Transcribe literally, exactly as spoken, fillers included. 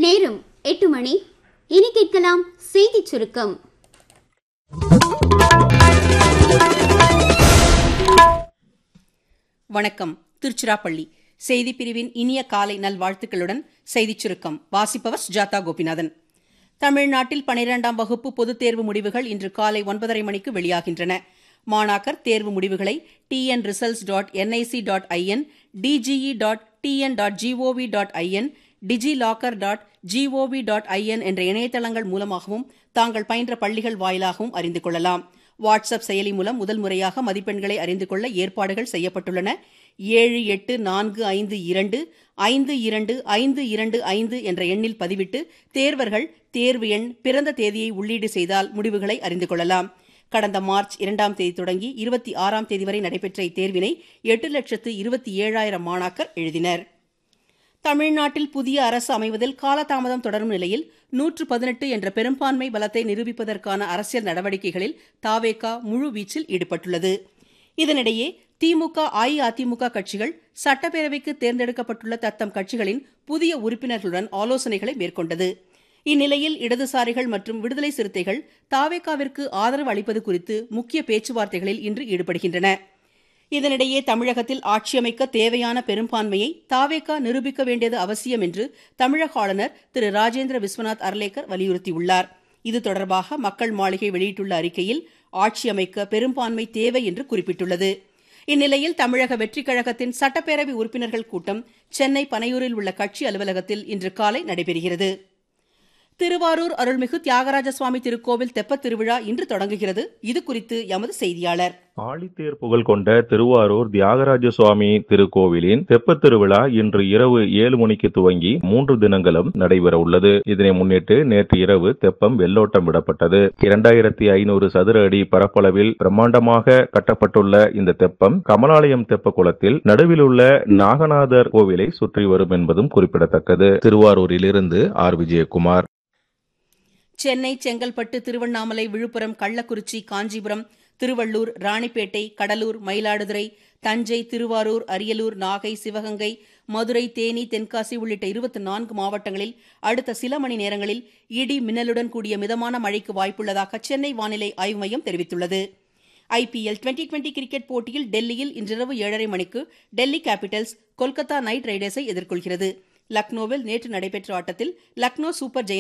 நேரம் எட்டு மணி. இனி கேட்கலாம் செய்திச் சுருக்கம். வணக்கம். திருச்சிராப்பள்ளி செய்திப் பிரிவின் இனிய காலை நல்வாழ்த்துக்களுடன் செய்திச் சுருக்கம் வாசிப்பவர் சுஜாதா கோபிநாதன். தமிழ்நாட்டில் பனிரெண்டாம் வகுப்பு பொதுத் தேர்வு முடிவுகள் இன்று காலை ஒன்பதரை மணிக்கு வெளியாகின்றன. மாணாக்கர் தேர்வு முடிவுகளை TN results dot NIC dot IN, DGE dot TN dot gov dot IN, DG locker dot gov dot IN என்ற இணையதளங்கள் மூலமாகவும் தாங்கள் பயின்ற பள்ளிகள் வாயிலாகவும் அறிந்து கொள்ளலாம். வாட்ஸ்அப் செயலி மூலம் முதல் முறையாக மதிப்பெண்களை அறிந்து கொள்ள ஏற்பாடுகள் செய்யப்பட்டுள்ளன. ஏழு எட்டு நான்கு ஐந்து இரண்டு ஐந்து இரண்டு ஐந்து இரண்டு ஐந்து என்ற எண்ணில் பதிவிட்டு தேர்வர்கள் தேர்வு எண், பிறந்த தேதியை உள்ளீடு செய்தால் முடிவுகளை அறிந்து கொள்ளலாம். கடந்த மார்ச் இரண்டாம் தேதி தொடங்கி இருபத்தி ஆறாம் தேதி வரை நடைபெற்ற இத்தேர்வினை எட்டு லட்சத்து இருபத்தி ஏழாயிரம் மாணாக்கர் எழுதினர். தமிழ்நாட்டில் புதிய அரசு அமைவதில் காலதாமதம் தொடரும் நிலையில் நூற்று பதினெட்டு என்ற பெரும்பான்மை பலத்தை நிரூபிப்பதற்கான அரசியல் நடவடிக்கைகளில் தாவேகா முழுவீச்சில் ஈடுபட்டுள்ளது. இதனிடையே திமுக, அஇஅதிமுக கட்சிகள் சட்டப்பேரவைக்கு தேர்ந்தெடுக்கப்பட்டுள்ள தத்தம் கட்சிகளின் புதிய உறுப்பினர்களுடன் ஆலோசனைகளை மேற்கொண்டது. இந்நிலையில் இடதுசாரிகள் மற்றும் விடுதலை சிறுத்தைகள் தாவேகாவிற்கு ஆதரவு அளிப்பது குறித்து முக்கிய பேச்சுவார்த்தைகளில் இன்று ஈடுபடுகின்றன. இதனிடையே தமிழகத்தில் ஆட்சியமைக்க தேவையான பெரும்பான்மையை தாவேகா நிரூபிக்க வேண்டியது அவசியம் என்று தமிழக ஆளுநர் திரு ராஜேந்திர விஸ்வநாத் அர்லேக்கர் வலியுறுத்தியுள்ளார். இது தொடர்பாக மக்கள் மாளிகை வெளியிட்டுள்ள அறிக்கையில் ஆட்சியமைக்க பெரும்பான்மை தேவை என்று குறிப்பிட்டுள்ளது. இந்நிலையில் தமிழக வெற்றிக் கழகத்தின் சட்டப்பேரவை உறுப்பினர்கள் கூட்டம் சென்னை பனையூரில் உள்ள கட்சி அலுவலகத்தில் இன்று காலை நடைபெறுகிறது. திருவாரூர் அருள்மிகு தியாகராஜ சுவாமி திருக்கோவில் தெப்பத் திருவிழா இன்று தொடங்குகிறது. இதுகுறித்து எமது செய்தியாளர். ஆழித்தேர் புகழ் கொண்ட திருவாரூர் தியாகராஜ சுவாமி திருக்கோவிலின் தெப்பத் திருவிழா இன்று இரவு ஏழு மணிக்கு துவங்கி மூன்று தினங்களும் நடைபெற உள்ளது. இதனை முன்னிட்டு நேற்று இரவு தெப்பம் வெள்ளோட்டம் விடப்பட்டது. இரண்டாயிரத்தி ஐநூறு சதுர அடி பரப்பளவில் பிரம்மாண்டமாக கட்டப்பட்டுள்ள இந்த தெப்பம் கமலாலயம் தெப்ப குளத்தில் நடுவில் உள்ள நாகநாதர் கோவிலை சுற்றி வரும் என்பதும் குறிப்பிடத்தக்கது. திருவாரூரிலிருந்து ஆர் விஜயகுமார். சென்னை, செங்கல்பட்டு, திருவண்ணாமலை, விழுப்புரம், கள்ளக்குறிச்சி, காஞ்சிபுரம், திருவள்ளூர், ராணிப்பேட்டை, கடலூர், மயிலாடுதுறை, தஞ்சை, திருவாரூர், அரியலூர், நாகை, சிவகங்கை, மதுரை, தேனி, தென்காசி உள்ளிட்ட இருபத்தி நான்கு மாவட்டங்களில் அடுத்த சில மணி நேரங்களில் இடி மின்னலுடன் கூடிய மிதமான மழைக்கு வாய்ப்புள்ளதாக சென்னை வானிலை ஆய்வு மையம் தெரிவித்துள்ளது. ஐபிஎல் டுவெண்டி டுவெண்டி கிரிக்கெட் போட்டியில் டெல்லியில் இன்றிரவு ஏழரை மணிக்கு டெல்லி கேபிட்டல்ஸ் கொல்கத்தா நைட் ரைடர்ஸை எதிர்கொள்கிறது. லக்னோவில் நேற்று நடைபெற்ற ஆட்டத்தில் லக்னோ சூப்பர் ஜெயன்ஸ்